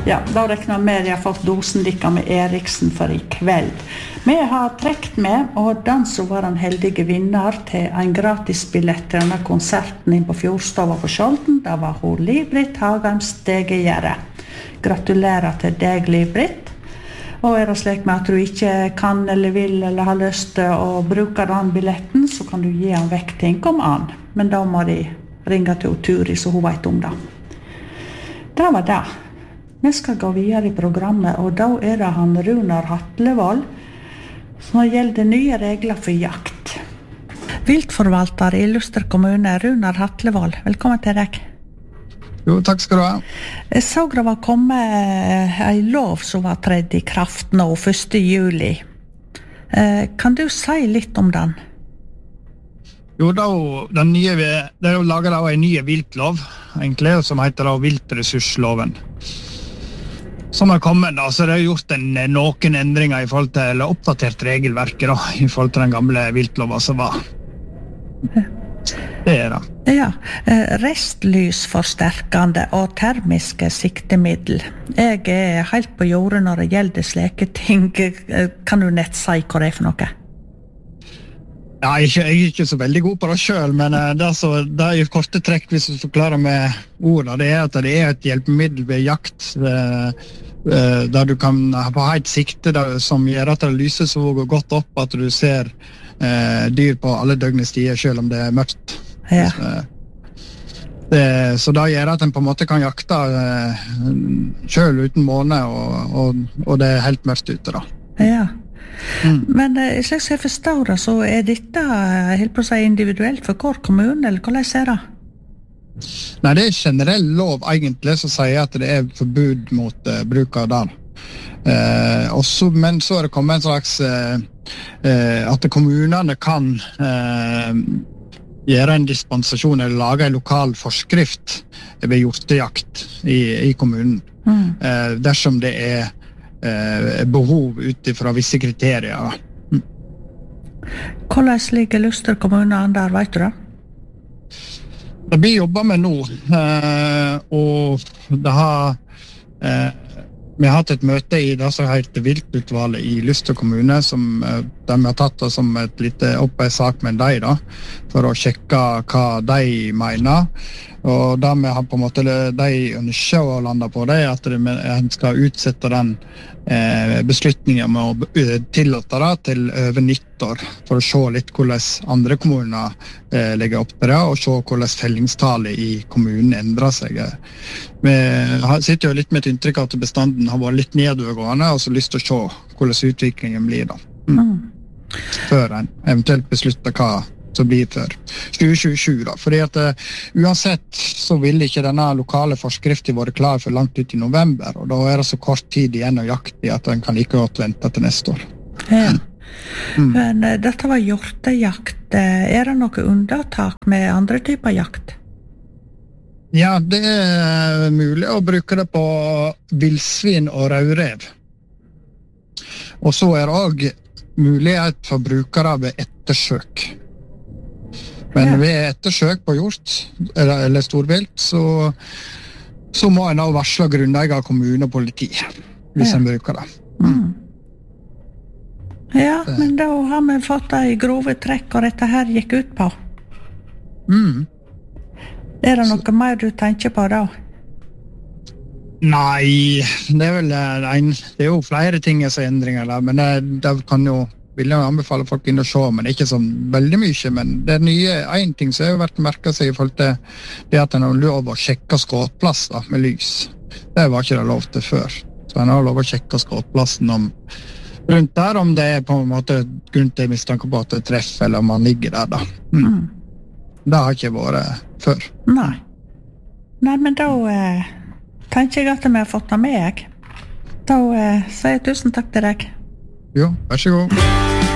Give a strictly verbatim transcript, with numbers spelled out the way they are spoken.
Ja, da rekner jeg med at jeg har fått dosen dikka med Eriksen for i kveld. Vi har trekt med, og den som var en heldige vinner til en gratis billett til denne konserten inn på Fjordstova på Skjolden, det var hun Liv-Britt Hagheim Stegegjerde. Gratulerer til deg, Liv-Britt. Og er det slik med at du ikke kan eller vil eller har lyst til å bruke den billetten, så kan du gi den vekk til en kom an. Men da må de ringe til Turi, så hun vet om det. Det var det. Vi skal gå videre i programmet, og da er det han Runar Hatlevold som gjelder nye regler for jakt. Viltforvalter i Luster kommune, Runar Hatlevold, velkommen til deg. Jo, takk skal du ha. Jeg så det var kommet en lov som var tredd i kraft nå, første juli. Kan du si litt om den? Jo, da, den nye, det er jo laget av en ny viltlov, egentlig, som heter da viltressursloven. Som har kommet, da, så det har gjort en, noen endringer i forhold til, eller oppdatert regelverket da, i forhold til den gamle viltloven som var. Det er det. Ja, restlysforsterkende og termiske siktemiddel. Jeg er helt på jordet når det gjelder slike ting. Kan du nett si hva det er for noe? Ja, jeg, er ikke, jeg er ikke så veldig god på det selv, men det er, så, det er jo korte trekk hvis du forklarer med ordene. Det er at det er et hjelpemiddel ved jakt, der du kan ha et sikte der, som gjør at det lyser så godt opp at du ser eh, dyr på alle døgnets tider, selv om det er mørkt. Ja. Så, det, så det gjør at en på en måte kan jakte eh, selv uten måne, og, og, og det er helt mørkt ute da. Ja. Mm. Men eh, slik jeg forstår det, så er dette helt på å si individuelt for hver kommune, eller hvordan er det? Nei, det er generell lov egentlig som sier at det er forbud mot uh, bruk av den. Eh, også, men så er det kommet en slags uh, uh, at kommunene kan uh, gjøre en dispensasjon eller lage en lokal forskrift ved hjortejakt i, i kommunen. Mm. Uh, dersom det er Eh, behov utifra visse kriterier. Mm. Hvordan ligger Luster kommune an der, vet du da? Det blir jobbet med nå, eh, og det har eh, vi har hatt et møte i det som heter Viltutvalget i Luster kommune, som eh, de har tatt som et lite opp en sak med deg da, for å sjekke hva de mener. Og det vi har på en måte de ønsker å lande på det, er at en skal utsette den eh, beslutningen med å tillate det til over nyttår, for å se litt hvordan andre kommuner eh, legger opp til det, og se hvordan fellingstallet i kommunen endrer seg. Vi sitter jo litt med et inntrykk av at bestanden har vært litt nedovergående, og så lyst til å se hvordan utviklingen blir da. Mm. Før en eventuelt beslutter hva som blir for tjue tjuesju da, fordi at uh, uansett så vil ikke denne lokale forskriften være klar for langt ut i november, og da er det så kort tid igjen å jakte i at den kan like godt vente til neste år. Ja. Mm. Men uh, dette var hjortejakt. Er det noe unntak med andre typer jakt? Ja, det er mulig å bruke det på vildsvin og rødrev. Og så er det også mulighet for brukere ved ettersøk. Men ja. Ved ettersøk på hjort, eller, eller storvilt, så, så må en da varsle grunneier kommune og politi, hvis ja. En bruker det. Mm. Ja, det. Men da har vi fått en grove trekk, og dette her gikk ut på. Mm. Er det noe så. Mer du tenker på da? Nei, det er vel en, det er jo flere ting som endringer da, men det, det kan jo vil jeg anbefale folk inn og se, men ikke så veldig mye, men det nye, en ting som har vært merket seg i forhold til det at en har lov å sjekke skåtplass da, med lys. Det var ikke det lov til før. Så en har lov å sjekke skåtplassen om, rundt der, om det er på en måte grunn til mistanke på at det treffer, eller om man ligger der da. Mm. Mm. Det har ikke vært før. Nei. Nei, men da eh, tenker jeg at vi har fått det med, jeg. Da eh, sier jeg tusen takk til deg. Jo, vær så god.